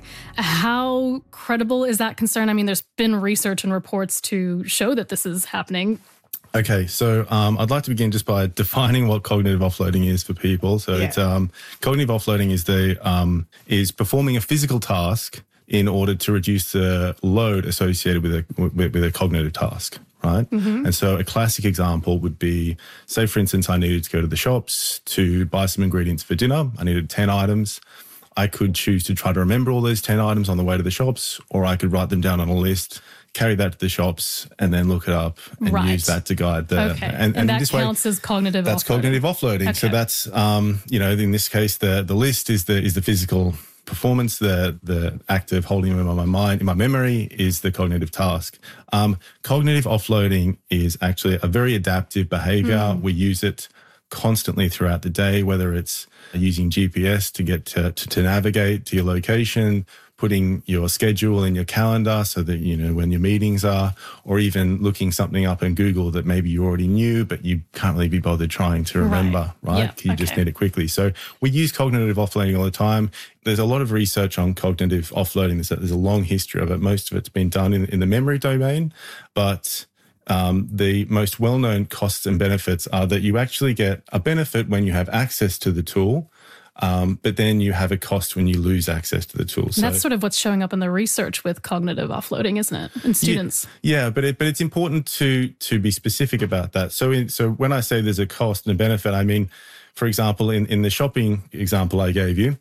How credible is that concern? I mean, there's been research and reports to show that this is happening. Okay, so um, I'd like to begin just by defining what cognitive offloading is for people. So, Yeah. it's um, cognitive offloading is the um, is performing a physical task in order to reduce the load associated with a with, with a cognitive task, right? Mm-hmm. And so, a classic example would be, say, for instance, I needed to go to the shops to buy some ingredients for dinner. I needed ten items. I could choose to try to remember all those ten items on the way to the shops, or I could write them down on a list, carry that to the shops, and then look it up and Right. use that to guide the. Okay. And, And that this way, counts as cognitive that's offloading. cognitive offloading. So Okay. that's um, you know, in this case, the the list is the is the physical performance. The the act of holding them in my mind, in my memory, is the cognitive task. Um, cognitive offloading is actually a very adaptive behavior. Mm. We use it constantly throughout the day, whether it's using G P S to get to, to, to navigate to your location, putting your schedule in your calendar so that you know when your meetings are, or even looking something up in Google that maybe you already knew, but you can't really be bothered trying to remember, right? Right. Yeah, You just okay. need it quickly. So we use cognitive offloading all the time. There's a lot of research on cognitive offloading. There's a, there's a long history of it. Most of it's been done in, in the memory domain, but Um, the most well-known costs and benefits are that you actually get a benefit when you have access to the tool, um, but then you have a cost when you lose access to the tool. And that's sort of what's showing up in the research with cognitive offloading, isn't it? In students. Yeah, yeah but it, but it's important to to be specific about that. So in, so when I say there's a cost and a benefit, I mean, for example, in, in the shopping example I gave you,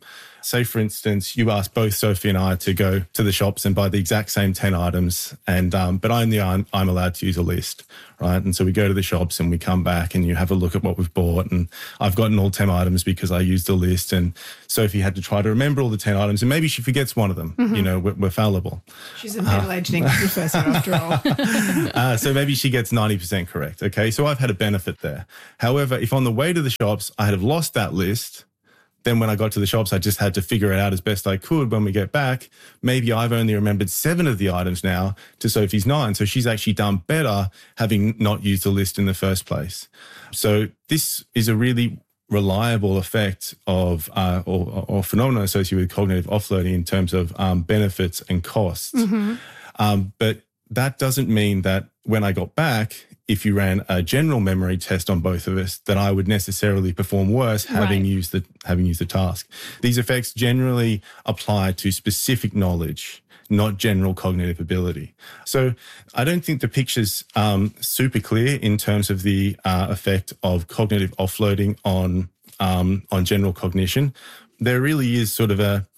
say, for instance, you asked both Sophie and I to go to the shops and buy the exact same ten items, and um, but only I'm, I'm allowed to use a list, right? And so we go to the shops and we come back and you have a look at what we've bought, and I've gotten all ten items because I used a list, and Sophie had to try to remember all the ten items, and maybe she forgets one of them. Mm-hmm. You know, we're, we're fallible. She's a middle-aged uh, English professor after all. uh, so maybe she gets ninety percent correct, okay? So I've had a benefit there. However, if on the way to the shops I had lost that list, then when I got to the shops, I just had to figure it out as best I could. When we get back, maybe I've only remembered seven of the items now to Sophie's nine. So she's actually done better having not used the list in the first place. So this is a really reliable effect of uh, or, or phenomenon associated with cognitive offloading in terms of um, benefits and costs. Mm-hmm. Um, but that doesn't mean that when I got back, if you ran a general memory test on both of us, that I would necessarily perform worse having right. used the having used the task. These effects generally apply to specific knowledge, not general cognitive ability. So I don't think the picture's um, super clear in terms of the uh, effect of cognitive offloading on um, on general cognition. There really is sort of a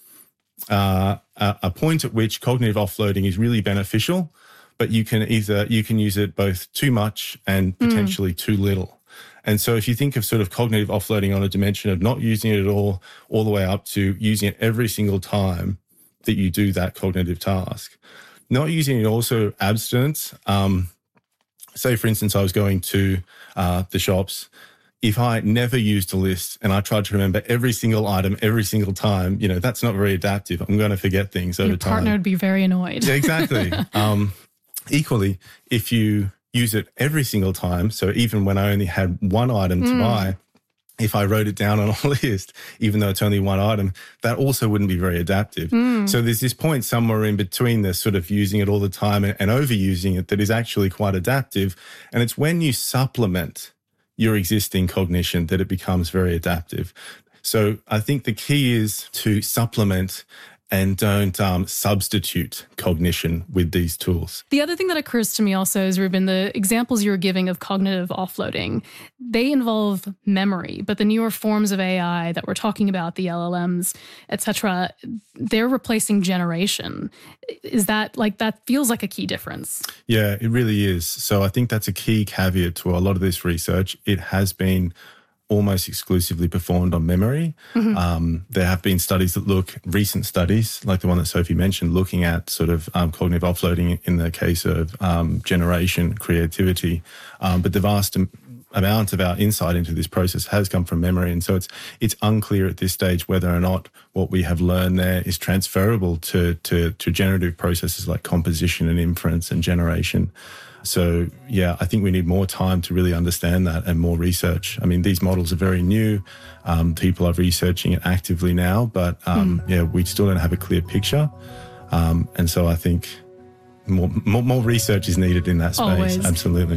uh, a point at which cognitive offloading is really beneficial, but you can either you can use it both too much and potentially mm. too little. And so if you think of sort of cognitive offloading on a dimension of not using it at all, all the way up to using it every single time that you do that cognitive task, not using it also abstinence. Um, say, for instance, I was going to uh, the shops. If I never used a list and I tried to remember every single item every single time, you know, that's not very adaptive. I'm going to forget things over Your time. Your partner would be very annoyed. Yeah, exactly. um, Equally, if you use it every single time, so even when I only had one item to mm. buy, if I wrote it down on a list, even though it's only one item, that also wouldn't be very adaptive. Mm. So there's this point somewhere in between this sort of using it all the time and, and overusing it that is actually quite adaptive. And it's when you supplement your existing cognition that it becomes very adaptive. So I think the key is to supplement and don't um, substitute cognition with these tools. The other thing that occurs to me also is, Ruben, the examples you were giving of cognitive offloading, they involve memory, but the newer forms of A I that we're talking about, the L L Ms, et cetera, they're replacing generation. Is that like, that feels like a key difference? Yeah, it really is. So I think that's a key caveat to a lot of this research. It has been almost exclusively performed on memory. Mm-hmm. Um, there have been studies that look, recent studies, like the one that Sophie mentioned, looking at sort of um, cognitive offloading in the case of um, generation, creativity. Um, but the vast amount of our insight into this process has come from memory. And so it's it's unclear at this stage whether or not what we have learned there is transferable to, to, to generative processes like composition and inference and generation. So, yeah, I think we need more time to really understand that and more research. I mean, these models are very new. Um, people are researching it actively now, but, um, mm. yeah, we still don't have a clear picture. Um, and so I think more, more, more research is needed in that space. Always. Absolutely.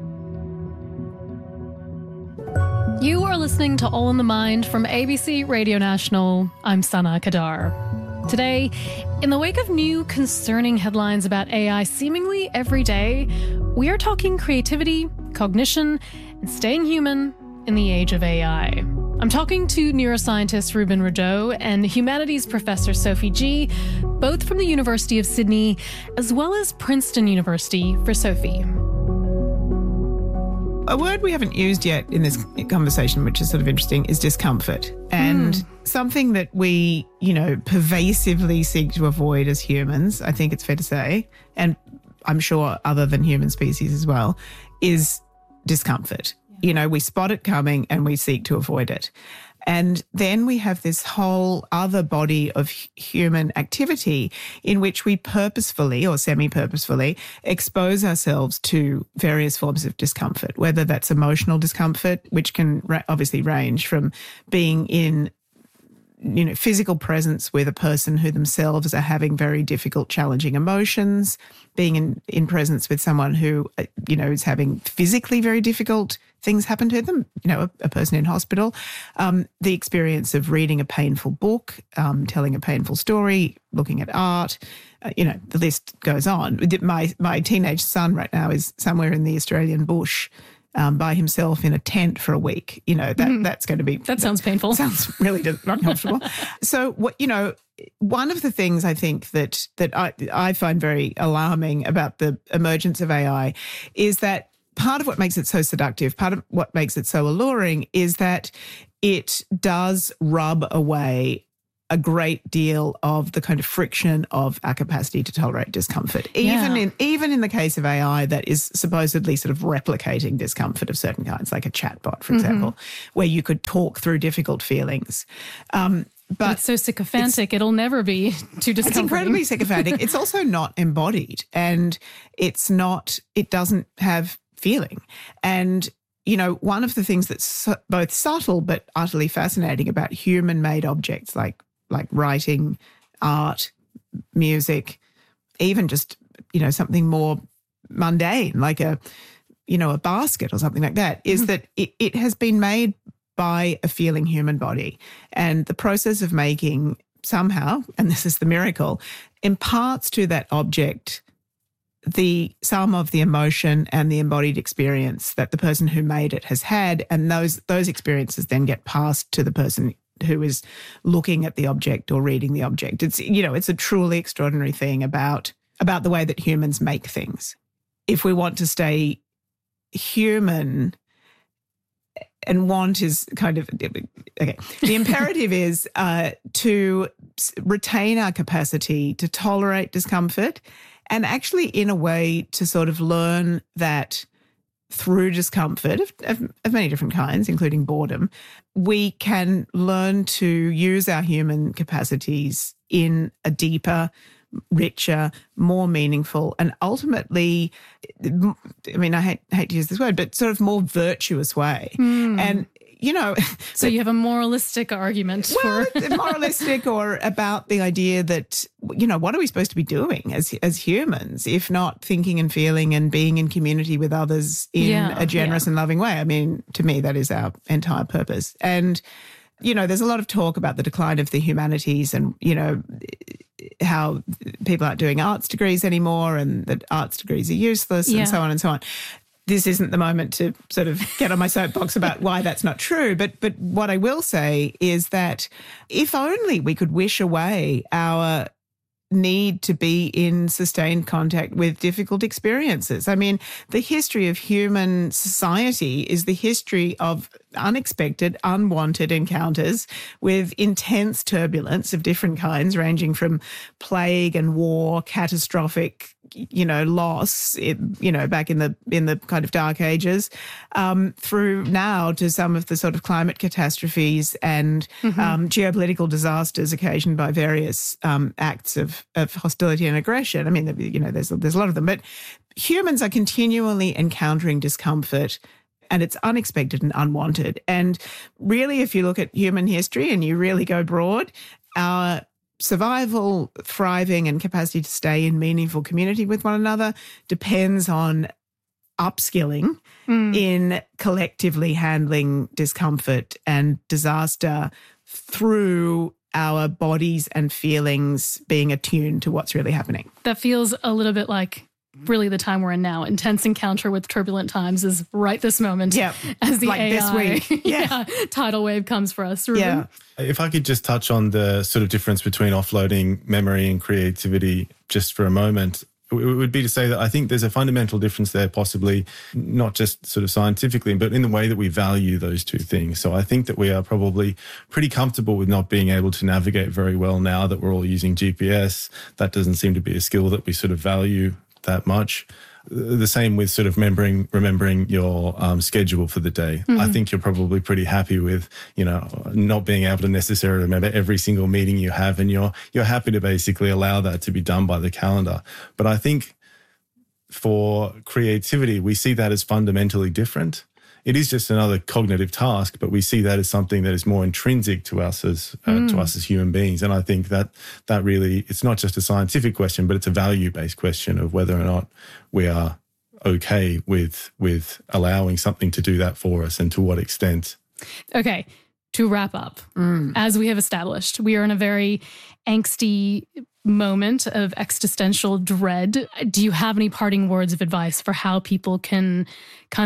You are listening to All in the Mind from A B C Radio National. I'm Sana Kadar. Today, in the wake of new concerning headlines about A I seemingly every day, we are talking creativity, cognition, and staying human in the age of A I. I'm talking to neuroscientist Ruben Rideau and humanities professor Sophie Gee, both from the University of Sydney, as well as Princeton University for Sophie. A word we haven't used yet in this conversation, which is sort of interesting, is discomfort. And mm. something that we, you know, pervasively seek to avoid as humans, I think it's fair to say, and I'm sure other than human species as well, is discomfort. You know, we spot it coming and we seek to avoid it. And then we have this whole other body of human activity in which we purposefully or semi-purposefully expose ourselves to various forms of discomfort, whether that's emotional discomfort, which can ra- obviously range from being in, you know, physical presence with a person who themselves are having very difficult, challenging emotions, being in, in presence with someone who, you know, is having physically very difficult things happen to them, you know, a, a person in hospital, um, the experience of reading a painful book, um, telling a painful story, looking at art, uh, you know, the list goes on. My, my teenage son right now is somewhere in the Australian bush, um, by himself in a tent for a week. You know, that mm. that's going to be... That sounds painful. Sounds really uncomfortable. So, what you know, one of the things I think that, that I, I find very alarming about the emergence of A I is that part of what makes it so seductive, part of what makes it so alluring is that it does rub away a great deal of the kind of friction of our capacity to tolerate discomfort. Even yeah. in even in the case of A I that is supposedly sort of replicating discomfort of certain kinds, like a chatbot, for example, mm-hmm. where you could talk through difficult feelings. Um, but, but it's so sycophantic, it's, it'll never be too discomforting. It's incredibly sycophantic. It's also not embodied, and it's not, it doesn't have feeling. And you know, one of the things that's both subtle but utterly fascinating about human-made objects like like writing, art, music, even just, you know, something more mundane like a, you know, a basket or something like that, is mm-hmm. that it, it has been made by a feeling human body. And the process of making somehow, and this is the miracle, imparts to that object the sum of the emotion and the embodied experience that the person who made it has had, and those those experiences then get passed to the person who is looking at the object or reading the object. It's, you know, it's a truly extraordinary thing about about the way that humans make things. If we want to stay human, and want is kind of, okay, the imperative is uh, to retain our capacity to tolerate discomfort, and actually in a way to sort of learn that through discomfort of, of, of many different kinds, including boredom, we can learn to use our human capacities in a deeper, richer, more meaningful, and ultimately, I mean, I hate, hate to use this word, but sort of more virtuous way. Mm. And, you know... So you have a moralistic argument well, for... moralistic or about the idea that, you know, what are we supposed to be doing as as humans if not thinking and feeling and being in community with others in yeah, a generous yeah. and loving way? I mean, to me, that is our entire purpose. And, you know, there's a lot of talk about the decline of the humanities and, you know, how people aren't doing arts degrees anymore and that arts degrees are useless yeah. and so on and so on. This isn't the moment to sort of get on my soapbox about why that's not true. But but what I will say is that if only we could wish away our need to be in sustained contact with difficult experiences. I mean, the history of human society is the history of unexpected, unwanted encounters with intense turbulence of different kinds, ranging from plague and war, catastrophic, you know, loss, it, you know, back in the in the kind of dark ages, um, through now to some of the sort of climate catastrophes and mm-hmm. um, geopolitical disasters occasioned by various um, acts of, of hostility and aggression. I mean, you know, there's there's a lot of them, but humans are continually encountering discomfort. And it's unexpected and unwanted. And really, if you look at human history and you really go broad, our survival, thriving, and capacity to stay in meaningful community with one another depends on upskilling mm. in collectively handling discomfort and disaster through our bodies and feelings being attuned to what's really happening. That feels a little bit like really the time we're in now. Intense encounter with turbulent times is right this moment. Yeah. As the like A I this week. Yeah. yeah, tidal wave comes for us. Ruben? Yeah. If I could just touch on the sort of difference between offloading memory and creativity just for a moment, it would be to say that I think there's a fundamental difference there, possibly not just sort of scientifically, but in the way that we value those two things. So I think that we are probably pretty comfortable with not being able to navigate very well now that we're all using G P S. That doesn't seem to be a skill that we sort of value that much. The same with sort of remembering remembering your um, schedule for the day. Mm-hmm. I think you're probably pretty happy with, you know, not being able to necessarily remember every single meeting you have, and you're you're happy to basically allow that to be done by the calendar. But I think for creativity, we see that as fundamentally different. It is just another cognitive task, but we see that as something that is more intrinsic to us as uh, mm. to us as human beings. And I think that that really, it's not just a scientific question, but it's a value-based question of whether or not we are okay with with allowing something to do that for us and to what extent. Okay, to wrap up, mm. as we have established, we are in a very angsty moment of existential dread. Do you have any parting words of advice for how people can kind of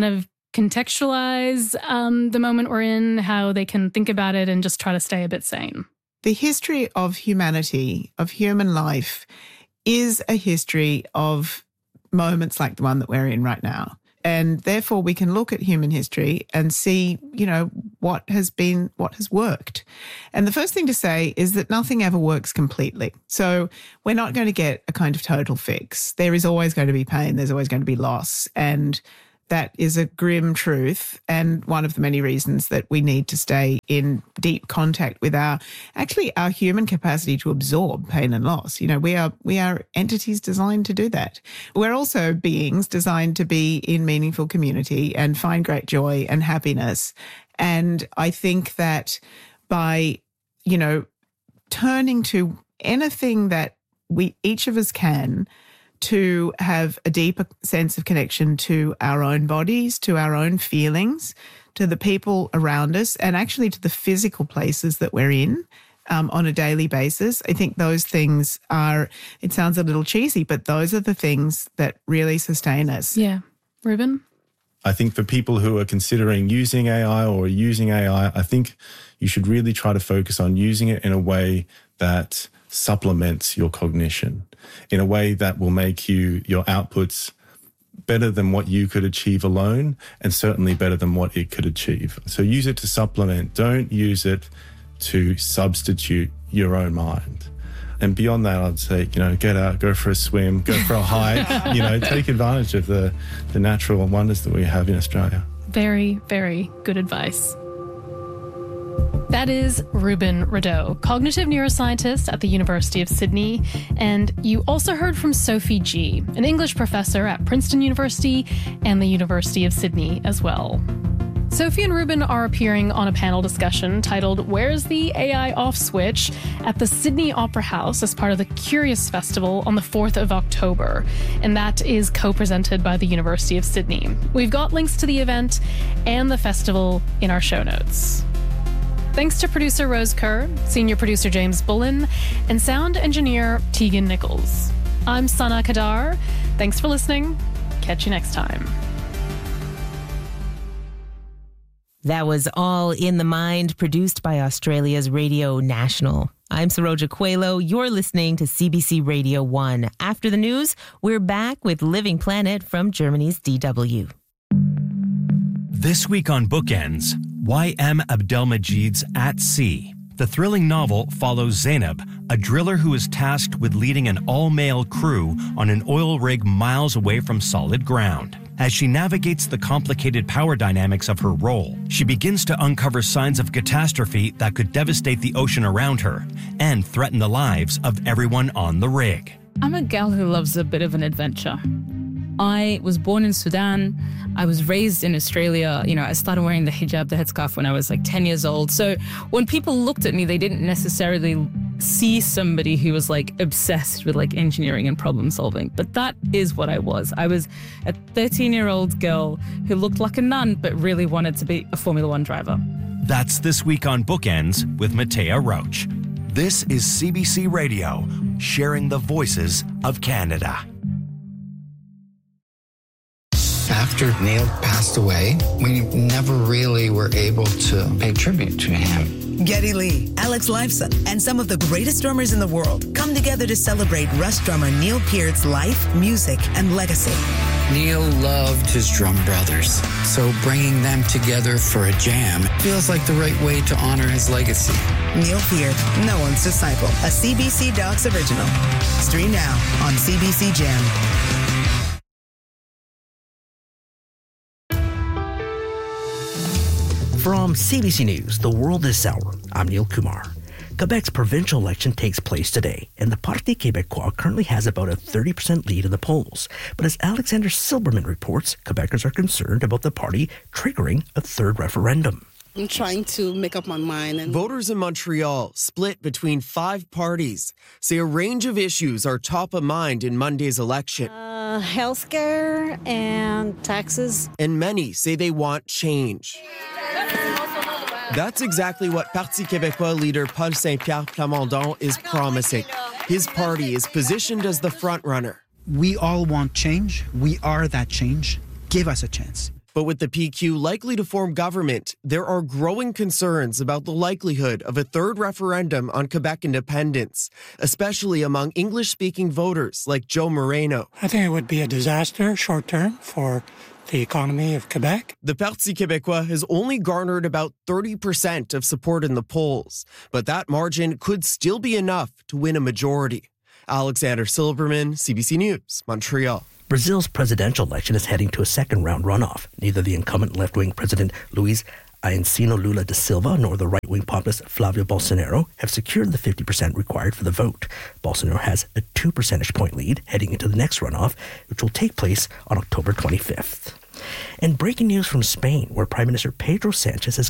contextualize um, the moment we're in, how they can think about it and just try to stay a bit sane? The history of humanity, of human life, is a history of moments like the one that we're in right now. And therefore we can look at human history and see, you know, what has been, what has worked. And the first thing to say is that nothing ever works completely. So we're not going to get a kind of total fix. There is always going to be pain. There's always going to be loss. And that is a grim truth, and one of the many reasons that we need to stay in deep contact with our, actually our human capacity to absorb pain and loss. You know, we are we are entities designed to do that. We're also beings designed to be in meaningful community and find great joy and happiness. And I think that by, you know, turning to anything that we each of us can to have a deeper sense of connection to our own bodies, to our own feelings, to the people around us, and actually to the physical places that we're in um, on a daily basis. I think those things are, it sounds a little cheesy, but those are the things that really sustain us. Yeah. Ruben? I think for people who are considering using A I or using A I, I think you should really try to focus on using it in a way that supplements your cognition, in a way that will make you your outputs better than what you could achieve alone, and certainly better than what it could achieve. So use it to supplement. Don't use it to substitute your own mind. And beyond that, I'd say, you know, get out, go for a swim, go for a hike, you know, take advantage of the, the natural wonders that we have in Australia. Very, very good advice. That is Ruben Rideau, cognitive neuroscientist at the University of Sydney. And you also heard from Sophie Gee, an English professor at Princeton University and the University of Sydney as well. Sophie and Ruben are appearing on a panel discussion titled Where's the A I Off Switch? At the Sydney Opera House as part of the Curious Festival on the fourth of October. And that is co-presented by the University of Sydney. We've got links to the event and the festival in our show notes. Thanks to producer Rose Kerr, senior producer James Bullen, and sound engineer Tegan Nichols. I'm Sana Kadar. Thanks for listening. Catch you next time. That was All in the Mind, produced by Australia's Radio National. I'm Saroja Coelho. You're listening to C B C Radio one. After the news, we're back with Living Planet from Germany's D W. This week on Bookends, Y M Abdelmajid's At Sea. The thrilling novel follows Zainab, a driller who is tasked with leading an all-male crew on an oil rig miles away from solid ground. As she navigates the complicated power dynamics of her role, she begins to uncover signs of catastrophe that could devastate the ocean around her and threaten the lives of everyone on the rig. I'm a gal who loves a bit of an adventure. I was born in Sudan. I was raised in Australia. You know, I started wearing the hijab, the headscarf, when I was like ten years old. So when people looked at me, they didn't necessarily see somebody who was like obsessed with like engineering and problem solving. But that is what I was. I was a thirteen-year-old girl who looked like a nun, but really wanted to be a Formula One driver. That's This Week on Bookends with Matea Roach. This is C B C Radio, sharing the voices of Canada. After Neil passed away, we never really were able to pay tribute to him. Geddy Lee, Alex Lifeson, and some of the greatest drummers in the world come together to celebrate Rush drummer Neil Peart's life, music, and legacy. Neil loved his drum brothers, so bringing them together for a jam feels like the right way to honor his legacy. Neil Peart, No One's Disciple, a C B C Docs original. Stream now on C B C Gem. From C B C News, The World This Hour, I'm Neil Kumar. Quebec's provincial election takes place today, and the Parti Québécois currently has about a thirty percent lead in the polls. But as Alexander Silberman reports, Quebecers are concerned about the party triggering a third referendum. I'm trying to make up my mind. And Voters in Montreal, split between five parties, say a range of issues are top of mind in Monday's election. Uh, healthcare and taxes. And many say they want change. That's exactly what Parti Québécois leader Paul Saint-Pierre Plamondon is promising. His party is positioned as the front runner. We all want change. We are that change. Give us a chance. But with the P Q likely to form government, there are growing concerns about the likelihood of a third referendum on Quebec independence, especially among English-speaking voters like Joe Moreno. I think it would be a disaster short-term for the economy of Quebec. The Parti Québécois has only garnered about thirty percent of support in the polls, but that margin could still be enough to win a majority. Alexander Silberman, C B C News, Montreal. Brazil's presidential election is heading to a second-round runoff. Neither the incumbent left-wing President Luiz Inacio Lula da Silva nor the right-wing populist Flavio Bolsonaro have secured the fifty percent required for the vote. Bolsonaro has a two percentage point lead heading into the next runoff, which will take place on October twenty-fifth. And breaking news from Spain, where Prime Minister Pedro Sanchez has